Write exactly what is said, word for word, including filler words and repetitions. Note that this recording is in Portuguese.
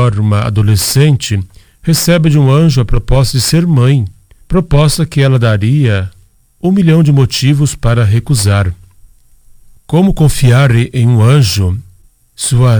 Flor, uma adolescente, recebe de um anjo a proposta de ser mãe, proposta que ela daria um milhão de motivos para recusar. Como confiar em um anjo? Sua